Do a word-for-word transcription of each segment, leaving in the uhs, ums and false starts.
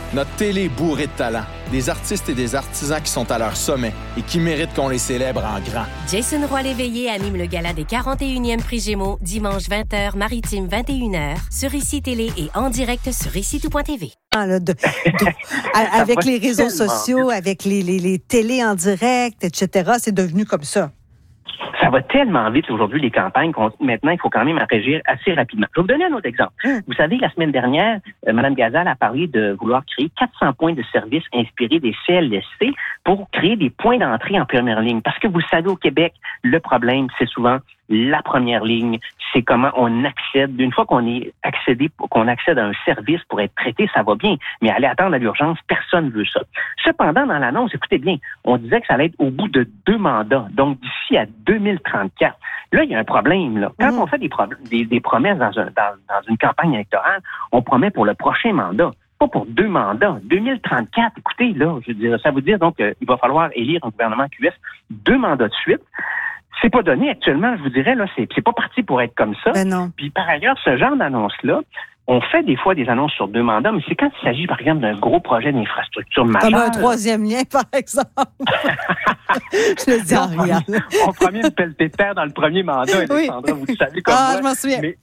Notre télé est bourrée de talent. Des artistes et des artisans qui sont à leur sommet et qui méritent qu'on les célèbre en grand. Jason Roy-Léveillé anime le gala des quarante et unième Prix Gémeaux, dimanche vingt heures, Maritime vingt et une heures, sur Ici Télé et en direct sur ici tout point t v. Ah, là, de, de, avec les réseaux sociaux, avec les, les, les télés en direct, et cetera, c'est devenu comme ça. Ça va tellement vite aujourd'hui, les campagnes, qu'on, maintenant, il faut quand même réagir assez rapidement. Je vais vous donner un autre exemple. Mmh. Vous savez, la semaine dernière, euh, Mme Gazal a parlé de vouloir créer quatre cents points de service inspirés des C L S C pour créer des points d'entrée en première ligne. Parce que vous savez, au Québec, le problème, c'est souvent la première ligne, c'est comment on accède. Une fois qu'on est accédé, qu'on accède à un service pour être traité, ça va bien. Mais aller attendre à l'urgence, personne ne veut ça. Cependant, dans l'annonce, écoutez bien, on disait que ça allait être au bout de deux mandats, donc d'ici à deux mille trente-quatre. Là, il y a un problème. Là. Quand mmh. on fait des, pro- des, des promesses dans, un, dans, dans une campagne électorale, on promet pour le prochain mandat. Pas pour deux mandats. deux mille trente-quatre, écoutez, là, je veux dire, ça veut dire donc qu'il va falloir élire un gouvernement Q S deux mandats de suite. C'est pas donné actuellement, je vous dirais, là, c'est, c'est pas parti pour être comme ça. Ben non. Puis par ailleurs, ce genre d'annonce-là, on fait des fois des annonces sur deux mandats, mais c'est quand il s'agit, par exemple, d'un gros projet d'infrastructure majeur. Comme un troisième lien, par exemple. Je le dis en rien. On promet une pelle pépère dans le premier mandat, Alexandra, oui. Vous le savez comme ah, moi. je m'en souviens. Mais...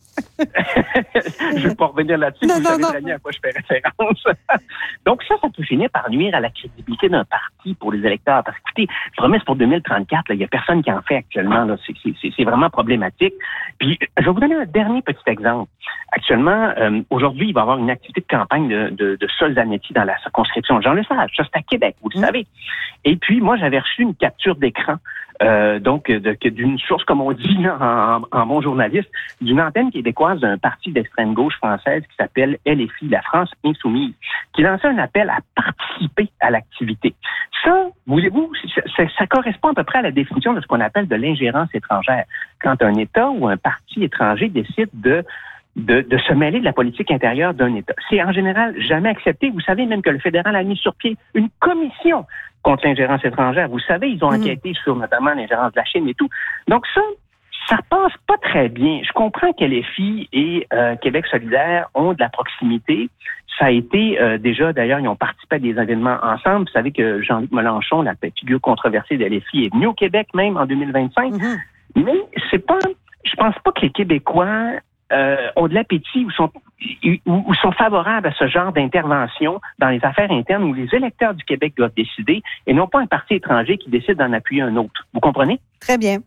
je ne vais pas revenir là-dessus, non, vous non, savez non. très bien à quoi je fais référence. Donc ça, ça peut finir par nuire à la crédibilité d'un parti pour les électeurs. Parce que, écoutez, promesse pour deux mille trente-quatre, il n'y a personne qui en fait actuellement. Là. C'est, c'est, c'est vraiment problématique. Puis, je vais vous donner un dernier petit exemple. Actuellement, euh, aujourd'hui, il va y avoir une activité de campagne de, de, de Solzanetti dans la circonscription de Jean-Lesage. Ça, c'est à Québec, vous le mmh. savez. Et puis, moi, j'avais reçu une capture d'écran, euh, donc, de, de, d'une source, comme on dit en, en bon journaliste, d'une antenne québécoise d'un parti d'extrême gauche française qui s'appelle L F I, la France Insoumise, qui lançait un appel à participer à l'activité. Ça, voulez-vous, ça, ça, ça correspond à peu près à la définition de ce qu'on appelle de l'ingérence étrangère. Quand un État ou un parti étranger décide de De, de se mêler de la politique intérieure d'un État. C'est en général jamais accepté. Vous savez même que le fédéral a mis sur pied une commission contre l'ingérence étrangère. Vous savez, ils ont mmh. enquêté sur notamment l'ingérence de la Chine et tout. Donc ça, ça passe pas très bien. Je comprends que L F I et euh, Québec solidaire ont de la proximité. Ça a été euh, déjà, d'ailleurs, ils ont participé à des événements ensemble. Vous savez que Jean-Luc Mélenchon, la figure controversée de L F I, est venu au Québec même en deux mille vingt-cinq. Mmh. Mais c'est pas, je pense pas que les Québécois Euh, ont de l'appétit ou sont, ou, ou sont favorables à ce genre d'intervention dans les affaires internes où les électeurs du Québec doivent décider et non pas un parti étranger qui décide d'en appuyer un autre. Vous comprenez? Très bien.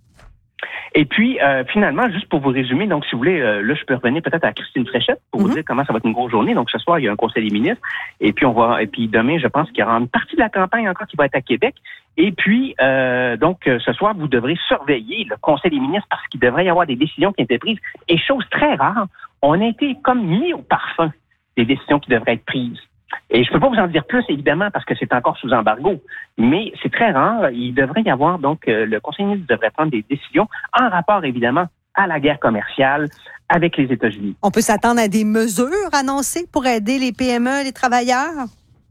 Et puis, euh, finalement, juste pour vous résumer, donc si vous voulez, euh, là, je peux revenir peut-être à Christine Fréchette pour mm-hmm. vous dire comment ça va être une grosse journée. Donc, ce soir, il y a un conseil des ministres. Et puis, on va, et puis demain, je pense qu'il y aura une partie de la campagne encore qui va être à Québec. Et puis, euh, donc, euh, ce soir, vous devrez surveiller le conseil des ministres parce qu'il devrait y avoir des décisions qui ont été prises. Et chose très rare, on a été comme mis au parfum des décisions qui devraient être prises. Et je ne peux pas vous en dire plus, évidemment, parce que c'est encore sous embargo. Mais c'est très rare. Il devrait y avoir, donc, euh, le conseil des ministres devrait prendre des décisions en rapport, évidemment, à la guerre commerciale avec les États-Unis. On peut s'attendre à des mesures annoncées pour aider les P M E, les travailleurs?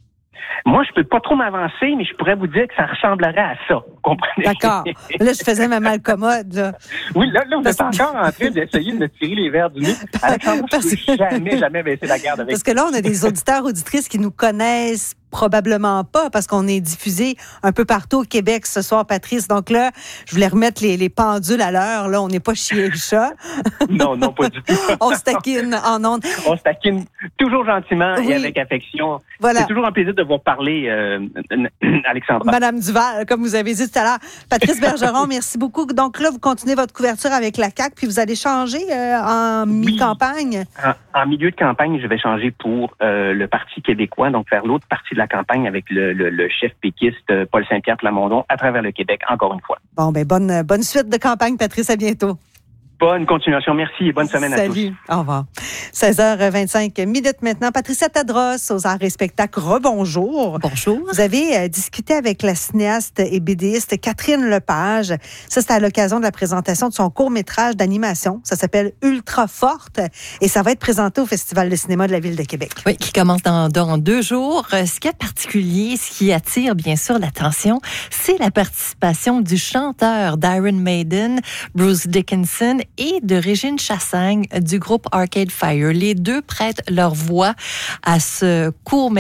Moi, je peux pas trop m'avancer, mais je pourrais vous dire que ça ressemblerait à ça. Vous comprenez? D'accord. Là, je faisais ma malcommode. Là. Oui, là, là vous Parce... êtes encore en train d'essayer de me tirer les verres du nez. Alexandre, je ne peux jamais, jamais baisser la garde avec Parce que là, on a des auditeurs, auditrices qui nous connaissent probablement pas parce qu'on est diffusé un peu partout au Québec ce soir, Patrice. Donc là, je voulais remettre les, les pendules à l'heure. Là, on n'est pas chier le chat. Non, non, pas du tout. On se taquine en ondes. On se taquine toujours gentiment oui. et avec affection. Voilà. C'est toujours un plaisir de vous parler, euh, Alexandra. Madame Duval, comme vous avez dit tout à l'heure. Patrice Bergeron, merci beaucoup. Donc là, vous continuez votre couverture avec la C A Q, puis vous allez changer euh, en oui. mi-campagne. En, en milieu de campagne, je vais changer pour euh, le Parti québécois, donc vers l'autre partie de la campagne avec le, le, le chef péquiste Paul Saint-Pierre Plamondon à travers le Québec, encore une fois. Bon, ben bonne, bonne suite de campagne, Patrice. À bientôt. Bonne continuation. Merci et bonne semaine Salut. à tous. Salut. Au revoir. seize heures vingt-cinq minutes maintenant. Patricia Tadros, aux arts et spectacles. Rebonjour. Bonjour. Vous avez euh, discuté avec la cinéaste et bédéiste Catherine Lepage. Ça, c'était à l'occasion de la présentation de son court-métrage d'animation. Ça s'appelle Ultra Forte et ça va être présenté au Festival de cinéma de la Ville de Québec. Oui, qui commence dans, dans deux jours. Ce qui est particulier, ce qui attire bien sûr l'attention, c'est la participation du chanteur d'Iron Maiden, Bruce Dickinson, et de Régine Chassagne du groupe Arcade Fire. Les deux prêtent leur voix à ce court